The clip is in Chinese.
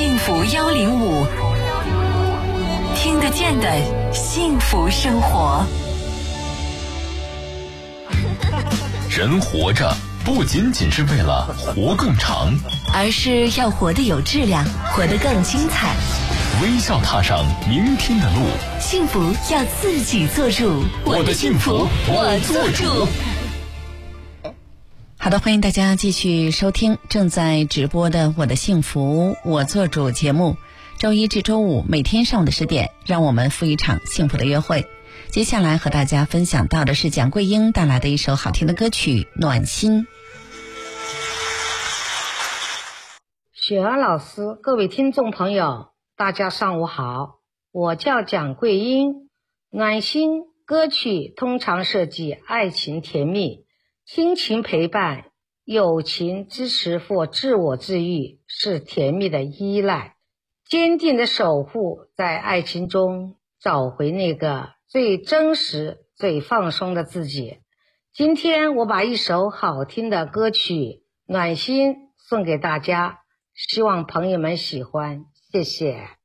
幸福105，听得见的幸福生活。 人活着不仅仅是为了活更长， 而是要活得有质量，活得更精彩。 微笑踏上明天的路， 幸福要自己做主。 我的幸福我做主。 好的，欢迎大家继续收听正在直播的《我的幸福我做主》节目。周一至周五每天上午的10点，让我们赴一场幸福的约会。接下来和大家分享到的是蒋桂英带来的一首好听的歌曲《暖心》。 雪儿老师，各位听众朋友，大家上午好，我叫蒋桂英。暖心歌曲通常涉及爱情甜蜜、亲情陪伴、友情支持或自我治愈，是甜蜜的依赖，坚定的守护，在爱情中找回那个最真实、最放松的自己。今天我把一首好听的歌曲《暖心》送给大家，希望朋友们喜欢，谢谢。